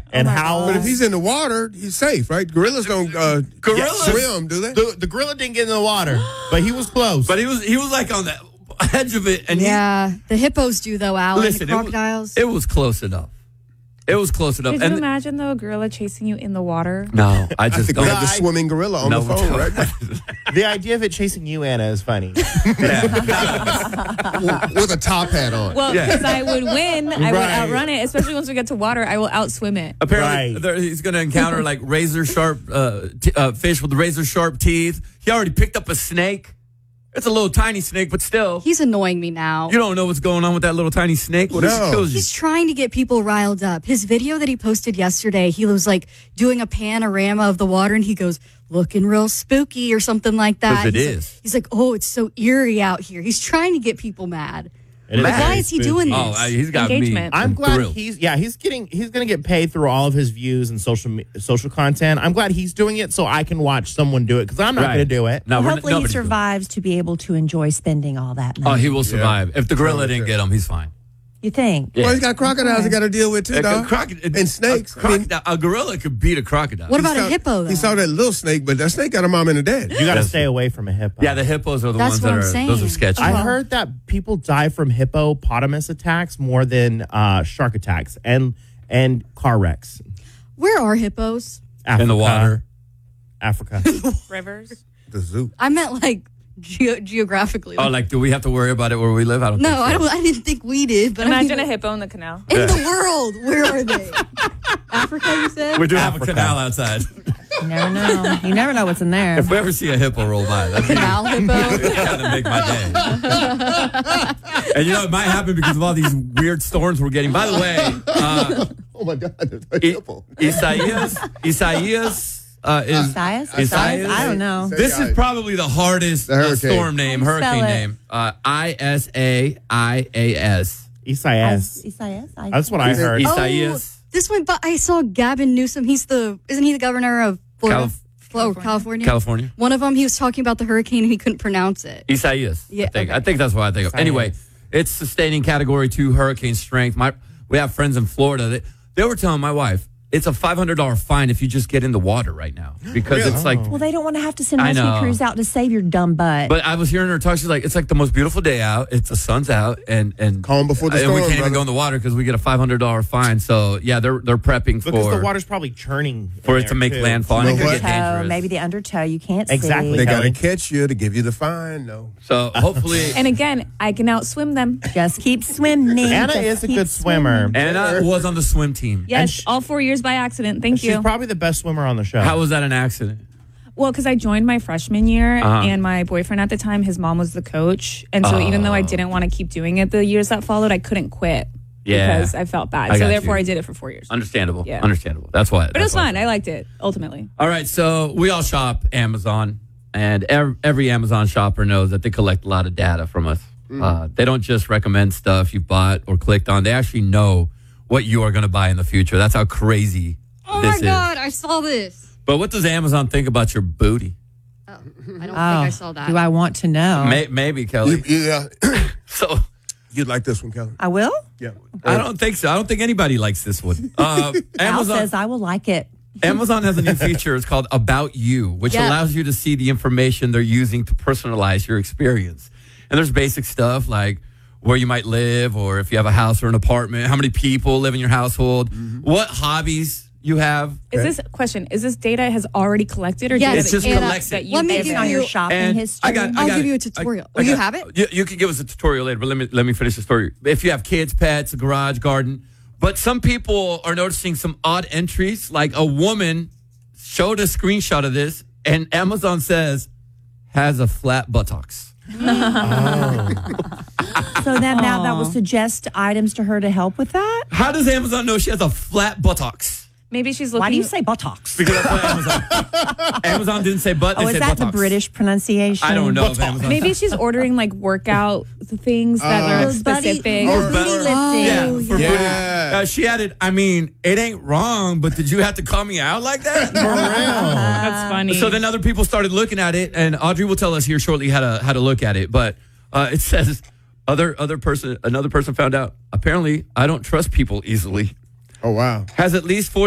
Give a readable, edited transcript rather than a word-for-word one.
and howls. But if he's in the water, he's safe, right? Gorillas don't swim, do they? The gorilla didn't get in the water, but he was close. But he was like on the edge of it. And the hippos do, though, Alan. listen, the crocodiles. It was close enough. It was close enough. Could you imagine, though, a gorilla chasing you in the water? No, I I just think don't. we have the swimming gorilla on the phone, right? The idea of it chasing you, Anna, is funny. With a top hat on. Well, because I would win. I would Right. outrun it, especially once we get to water. I will outswim it. Apparently, Right. he's going to encounter like razor sharp fish with razor sharp teeth. He already picked up a snake. It's a little tiny snake, but still. He's annoying me now. You don't know what's going on with that little tiny snake. What if No. it kills you? He's trying to get people riled up. His video that he posted yesterday, he was like doing a panorama of the water and he goes, looking real spooky or something like that. 'Cause it He's is. Like, he's like, oh, it's so eerie out here. He's trying to get people mad. It is But why very is he doing spooky. this? He's got Engagement. me. I'm glad thrilled. he's going to get paid through all of his views and social content. I'm glad he's doing it so I can watch someone do it because I'm not Right. going to do it. No, we're- Hopefully he nobody's doing it. survives to be able to enjoy spending all that Oh, money. he will survive. If the gorilla didn't get him, he's fine. You think? Well, he's got crocodiles he got to deal with, too, dog. And snakes. A gorilla could beat a crocodile. What about a hippo, though? He saw that little snake, but that snake got a mom and a dad. You got to stay away from a hippo. Yeah, the hippos are the That's ones what that I'm are. saying. Those are sketchy. I heard that people die from hippopotamus attacks more than shark attacks and car wrecks. Where are hippos? Africa, In the water. Africa. Rivers. The zoo. I meant like geographically. Oh, like, do we have to worry about it where we live? I don't no, think so. I don't. I didn't think we did. But Imagine I mean, a hippo in the canal. in the world. Where are they? Africa, you said. We do have a Africa. canal outside. You never know. You never know what's in there. If we ever see a hippo roll by, that'd be Canal hippo. kind of make my day. And you know, it might happen because of all these weird storms we're getting. By the way, Oh, my God. There's a hippo. Isaias is Isaias? I don't know. This is probably the hardest The hurricane. storm name, How do you spell hurricane it? name. Isaias. Isaias. Isaias? That's what I heard. Isaias. This went, but I saw Gavin Newsom. Isn't he the governor of Florida? California. California. One of them, he was talking about the hurricane and he couldn't pronounce it. Isaias. Yeah, I think that's what I think of. Anyway, it's sustaining category 2 hurricane strength. We have friends in Florida. They were telling my wife, it's a $500 fine if you just get in the water right now. Because it's like, Well, they don't want to have to send I rescue know. crews out to save your dumb butt. but I was hearing her talk. She's like, it's like the most beautiful day out. It's the sun's out, and Calm before the and we storm, can't even brother. go in the water because we get a $500 fine. So yeah, they're prepping Because for the water's probably churning for in it to there, make too. landfall. And it You know could what? get Toe, dangerous. maybe the undertow you can't Exactly. see. They got to Kelly. catch you to give you the fine. No. So hopefully, And again, I can outswim them. Just keep swimming. Anna Just is a keep good swimmer. Anna was on the swim team. Yes, all 4 years by accident. Thank She's you. probably the best swimmer on the show. How was that an accident? Well, because I joined my freshman year, Uh-huh. and my boyfriend at the time, his mom was the coach, and so even though I didn't want to keep doing it the years that followed, I couldn't quit Yeah. because I felt bad. I So got therefore, you. I did it for 4 years. Understandable. Yeah. Understandable. That's why. But it was fun. I liked it ultimately. All right, so we all shop Amazon, and every Amazon shopper knows that they collect a lot of data from us. They don't just recommend stuff you bought or clicked on. They actually know what you are going to buy in the future. That's how crazy Oh this my God, I saw this. is. But what does Amazon think about your booty? I don't think I saw that. Do I want to know? Maybe, Kelly. Yeah. So You'd like this one, Kelly. I will? Yeah. I don't think so. I don't think anybody likes this one. Al Amazon says I will like it. Amazon has a new feature. It's called About You, which Yeah. allows you to see the information they're using to personalize your experience. And there's basic stuff like where you might live, or if you have a house or an apartment, how many people live in your household, what hobbies you have. Is this data has already collected, or Yes, data It's just that collected. that you Let me gave give it? On your you- shopping And history. I'll give you a tutorial. I You got- have it? You can give us a tutorial later, but let me finish the story. If you have kids, pets, a garage, garden, but some people are noticing some odd entries. Like a woman showed a screenshot of this, and Amazon says has a flat buttocks. So then now that will suggest items to her to help with that? How does Amazon know she has a flat buttocks? Maybe she's looking. Why do you say buttocks? Because that's what Amazon didn't say butt. They Oh, is said that the buttocks. British pronunciation? I don't know if Amazon. Maybe she's ordering like workout things that are Those buddy- specific. those Or booty better- lifting. Yeah, for yeah. booty. She added, I mean, it ain't wrong, but did you have to call me out like that? That's funny. So then other people started looking at it, and Audrey will tell us here shortly how to look at it. But it says another person found out. Apparently, I don't trust people easily. Oh, wow. Has at least 40